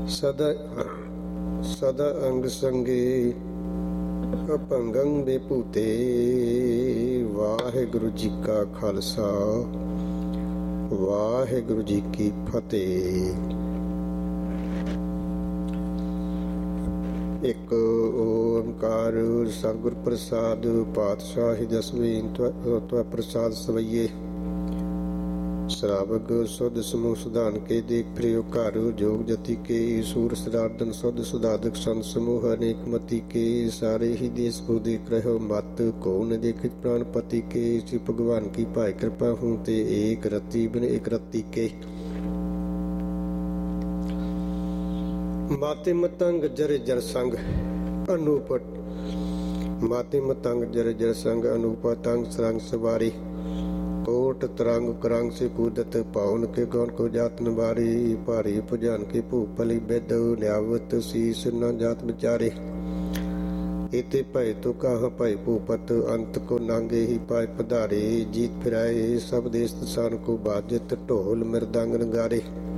ਸਦਾ ਅੰਗ ਸੰਗੇ ਅਭੰਗੰ ਬੇਭੂਤੇ। ਵਾਹਿਗੁਰੂ ਜੀ ਕਾ ਖਾਲਸਾ, ਵਾਹਿਗੁਰੂ ਜੀ ਕੀ ਫਤਿਹ। ਇੱਕ ਓੰਕਾਰ ਸਤਿਗੁਰ ਪ੍ਰਸਾਦ ਪਾਤਸ਼ਾਹੀ ਦਸਵੀਂ ਤਵੈ ਪ੍ਰਸਾਦ ਸਵਈਏ। ਸ਼ਰਾਵਗ ਸੁਧ ਸਮੂਹ ਸੁਧਾਨ ਕੇ ਦੇਖ ਪ੍ਰਿਯ ਘਰ ਜੋਗ ਜਤੀ ਕੇ ਸੂਰ ਸਰਾਰਦਨ ਸੁਧ ਸੁਧਾਦਕ ਸੰਤ ਸਮੂਹ ਅਨੇਕ ਮਤੀ ਕੇ। ਸਾਰੇ ਹੀ ਦੇਸ ਕੋ ਦੇਖ ਰਹਿਓ ਮਤ ਕੋ ਨ ਦੇਖਿਤ ਪ੍ਰਾਣਪਤੀ ਕੇ। श्री भगवान की भाई कृपा हूँ ते एक रति बिन एक रति के। माते मतंग जर जर संग अनूपट। माते मतंग जर जर संग अनूपट अंग सरंग सवारी। कोट तरंग करंग से कूदत पाउन के गौन को जात नवारी। भारी भुजान के भूपली बिद न्यावत शीस न जात बिचारे। इते भय तो कहाँ भय भूपत अंत को नांगे ही पाए पधारे। जीत फिराए सब देश सान को बाजत ढोल मृदंग नगारे।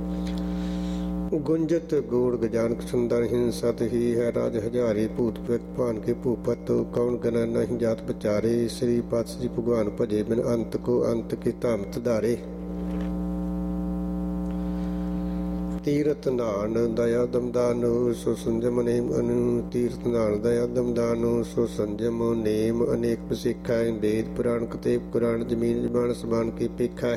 गुंजत गोड़ गजानक सुंदर हिंसत ही है राज हजारे। भूत भान के भूपत कौन गना नहीं जात बचारे। श्री पात श्री भगवान भजे बिन अंत को अंत के धाम धारे। तीरथ नान दया दमदानो सो संजम नेम अनु। तीरथ नान दया दमदानो सो संजम नेम अनेक सिखा। वेद पुराण कतेब कुरान जमीन जबान समान की पेखा।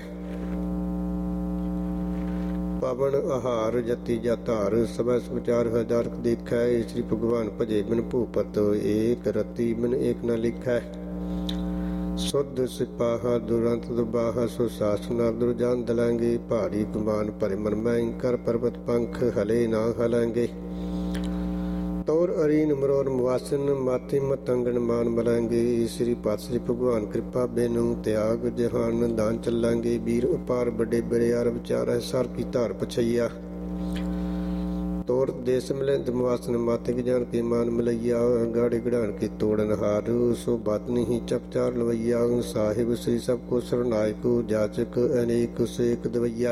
पावन आहार जति जातार सब विचार हजार देखा। श्री भगवान भजे बिन भूपत एक रति बिन एक न लिखा। शुद्ध सिपाहा दुरंत दुबाहा सो शासन दुर्जान दलांगे। भारी गुमान पर मन में कर पर्वत पंख हले ना हलांगे। तौर अरीन मरोर मुवासन माथे मतंगन मान मलांगे। श्री पात श्री भगवान कृपा बेनु त्याग जहान दान चलांगे। वीर उपार बड़े बड़ियार विचार है सार की धार पछैया। तोर देश मिलेंद मुवासन माथे की जान के मान मिलैया। गाड़े गड़ान के तोड़न हार सो बात नहीं चपचार लवैया। साहिब श्री सबको शरणायक जाचक अनेक सेक दवैया।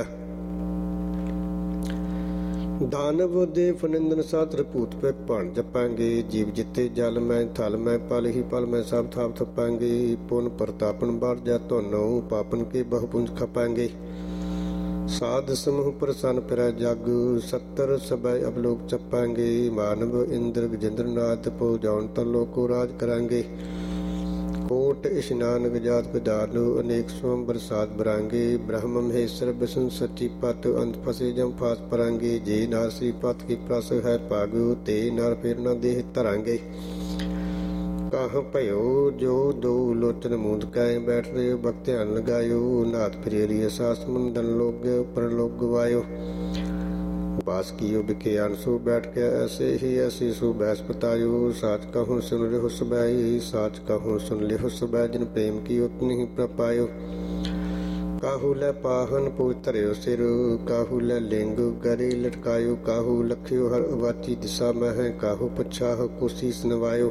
दानव देव निंदन सात्र भूत पे भाण जपांगे। जीव जिते जल में थल में पल ही पल में सब थाप थपांगे। पुन प्रतापन बार जा धोनो पापन के बहुपुंज खपांगे। साध समूह प्रसन्न फिरै जग सत्तर सबै अवलोक चपांगे। मानव इंद्र गजेंद्र नाथ पो जान तलो को राज करांगे। कोट इशनान गजात गदानु अनेक स्वम बरसात बरांगे। ब्रह्म महेश्वर विष्णु सच्ची पत अंत फसे जम फास परांगे। जे नार श्री पत की प्रस है पागु ते नार फिर न देह धरांगे। कहाँ भयो जो दो लोचन मूंद काए बैठ रहे भक्त्यान लगायो। नाथ फिरेरी सास मुंदन लोग परलोक गवायो। बास कियो बिख्यान सो बैठ के ऐसे ही ऐसी सो बैस बतायो। साच कहूँ सुन लिहो सुबह साच कहूँ सुन लिहो सुबह। जिन प्रेम की उतनी ही प्रपायो। काहू लै पाहन पूज धरियो सिर काहू लै लिंग गरे लटकायो। काहू लखियो हर अवाची दिशा में है काहू पछाह को शीस नवायो।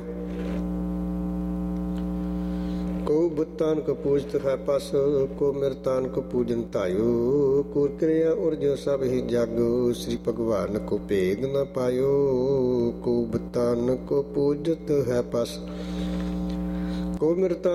को बुतान को पूजत है पस को मृतान को पूजन तायो। कुर क्रिया और जो सब ही जागो श्री भगवान को भेद न पायो। को बुतान को पूजत है पस को मृतान